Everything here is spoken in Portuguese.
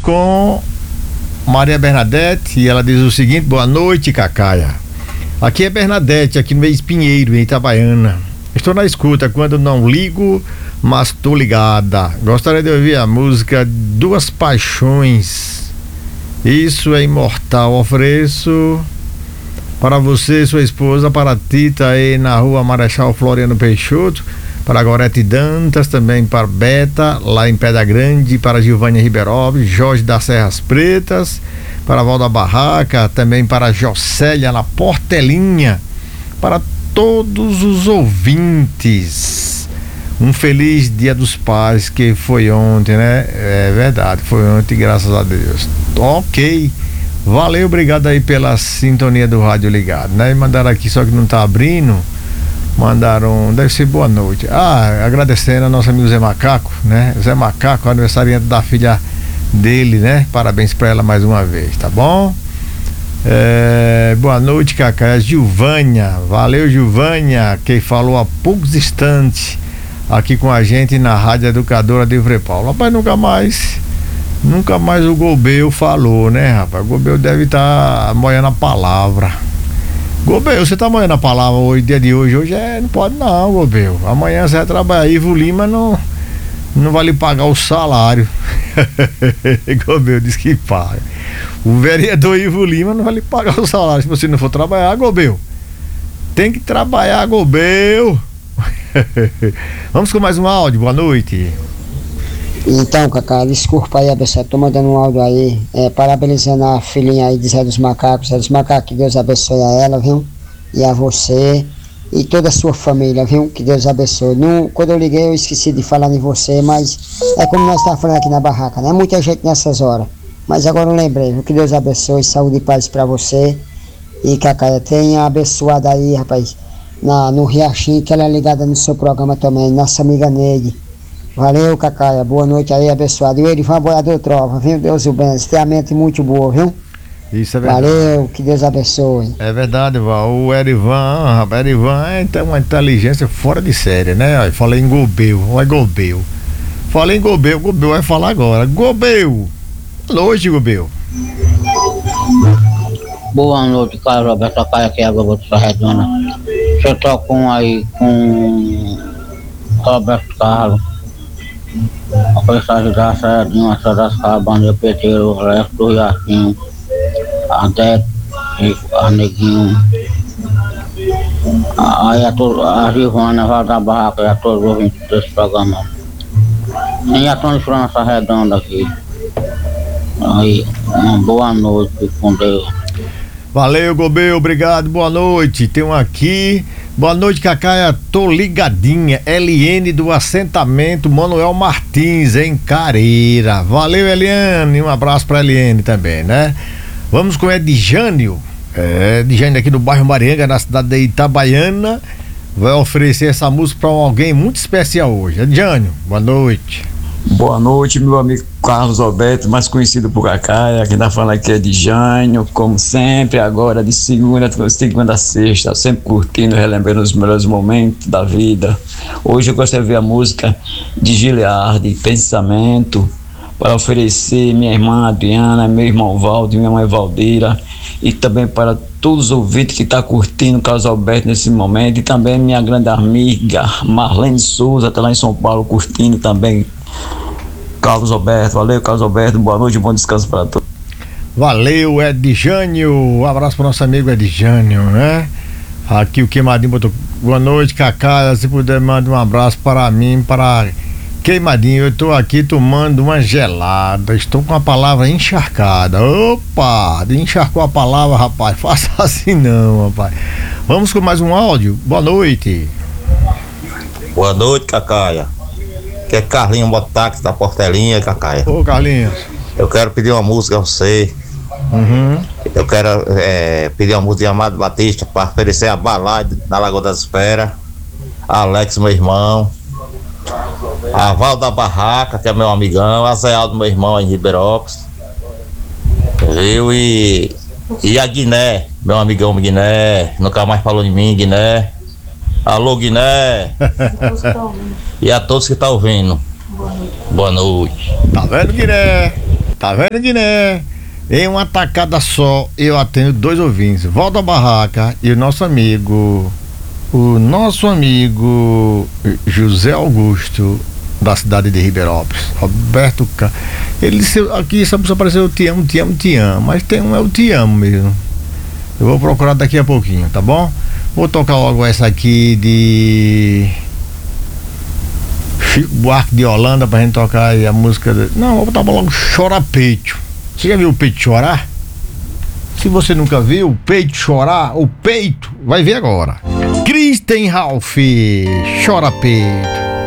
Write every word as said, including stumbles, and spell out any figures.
com Maria Bernadette, e ela diz o seguinte: boa noite, Cacaia. Aqui é Bernadette, aqui no Ex-Pinheiro, em Itabaiana. Estou na escuta quando não ligo, mas tô ligada. Gostaria de ouvir a música Duas Paixões. Isso é imortal. Ofereço para você, sua esposa, para a Tita aí na rua Marechal Floriano Peixoto, para Gorete Dantas, também para Beta, lá em Pedra Grande, para Gilvânia Ribeiro, Jorge das Serras Pretas, para Val da Barraca, também para Jocélia na Portelinha, para todos os ouvintes. Um feliz Dia dos Pais, que foi ontem, né? É verdade, foi ontem, graças a Deus. Ok. Valeu, obrigado aí pela sintonia do rádio ligado, né? E mandaram aqui, só que não tá abrindo. Mandaram, deve ser boa noite. Ah, agradecendo ao nosso amigo Zé Macaco, né? Zé Macaco, aniversariante da filha dele, né? Parabéns pra ela mais uma vez, tá bom? É, boa noite, Cacá. Gilvânia, valeu, Gilvânia, que falou há poucos instantes aqui com a gente na Rádio Educadora de Ivre Paulo. Rapaz, nunca mais, nunca mais o Gobel falou, né, rapaz? O Gobel deve estar tá moendo a palavra. Gobel, você tá moendo a palavra hoje, dia de hoje? Hoje é, não pode não, Gobel. Amanhã você vai trabalhar. Ivo Lima não, não vai lhe pagar o salário. Gobel diz que paga. O vereador Ivo Lima não vai lhe pagar o salário se você não for trabalhar, Gobel. Tem que trabalhar, Gobel. Vamos com mais um áudio, boa noite. Então, Cacá, desculpa aí, abençoado, tô mandando um áudio aí, é, parabenizando a filhinha aí de Zé dos Macacos, Zé dos Macacos, que Deus abençoe a ela, viu? E a você e toda a sua família, viu? Que Deus abençoe. Não, quando eu liguei eu esqueci de falar em você, mas é como nós estávamos falando aqui na barraca, né? Muita gente nessas horas, mas agora eu lembrei, viu? Que Deus abençoe, saúde e paz pra você. E Cacá, tenha abençoado aí, rapaz, na, no Riachinho, que ela é ligada no seu programa também, nossa amiga Neide. Valeu, Cacaia, boa noite aí, abençoado. E o Erivan Boiador Trova, viu? Deus o benze, tem a mente muito boa, viu? Isso é verdade. Valeu, que Deus abençoe. É verdade, Val. O Erivan, rapaz, Erivan é uma inteligência fora de série, né? Falei em Gobel, olha Gobel. Falei em Gobel, Gobel vai falar agora. Gobel! Boa noite, Gobel. Boa noite, Carlos Roberto, Cacaia aqui, a Globo de Redonda. Você toca com aí com Roberto Carlos. A prestagem da Serradinha, a das Cabanas, o Peteiro, o resto do Riachinho, a Dete, a Neguinho, aí a, a Gilvânia, a da Barraca, e a todos os ouvintes desse programa. E a Tony França Redonda aqui. Aí, uma boa noite, com Deus. Valeu, Gobel, obrigado, boa noite. Tem um aqui. Boa noite, Cacaia, tô ligadinha. Eliane do assentamento Manuel Martins, em Careira. Valeu, Eliane, um abraço pra Eliane também, né? Vamos com Edjânio. É, Edjânio aqui no bairro Marianga, na cidade de Itabaiana. Vai oferecer essa música pra alguém muito especial hoje. Edjânio, boa noite. Boa noite, meu amigo Carlos Alberto, mais conhecido por Cacaia. Quem tá falando aqui é de Jânio, como sempre, agora de segunda, segunda a sexta, sempre curtindo, relembrando os melhores momentos da vida. Hoje eu gostaria de ver a música de Giliardi, Pensamento, para oferecer minha irmã Adriana, meu irmão Valdo, minha mãe Valdeira, e também para todos os ouvintes que estão tá curtindo o Carlos Alberto nesse momento, e também minha grande amiga Marlene Souza, está lá em São Paulo curtindo também. Carlos Alberto, valeu, Carlos Alberto, boa noite, bom descanso para todos. Valeu, Edjânio, um abraço para nosso amigo Edjânio, né? Aqui o Queimadinho botou, boa noite, Cacá, se puder manda um abraço para mim, para Queimadinho, eu tô aqui tomando uma gelada, estou com a palavra encharcada. Opa, encharcou a palavra, rapaz, faça assim não, rapaz. Vamos com mais um áudio, boa noite. Boa noite, Cacaia. Que é Carlinhos Mototáxi da Portelinha, Cacaia. Ô, Carlinhos. Eu quero pedir uma música a você. Uhum. Eu quero é, pedir uma música de Amado Batista para oferecer a balada na Lagoa das Esperas. Alex, meu irmão. A Val da Barraca, que é meu amigão. A Zé Aldo, meu irmão, em Ribeirópolis. Eu e, e a Guiné, meu amigão Guiné. Nunca mais falou de mim, Guiné. Alô, Guiné. E a todos que estão ouvindo. Boa noite. Tá vendo, Guiné? tá vendo, Guiné? Em uma tacada só, eu atendo dois ouvintes, Valdo da Barraca e o nosso amigo, o nosso amigo José Augusto, da cidade de Ribeirópolis, Roberto K. Ele disse aqui, só precisa aparecer o te amo, te amo, te amo, mas tem um é o te amo mesmo. Eu vou procurar daqui a pouquinho, tá bom? Vou tocar logo essa aqui de Chico Buarque de Holanda pra gente tocar aí a música de... Não, vou botar logo Chora Peito. Você já viu o peito chorar? Se você nunca viu o peito chorar, o peito, vai ver agora. Kristen Ralph, Chora Peito.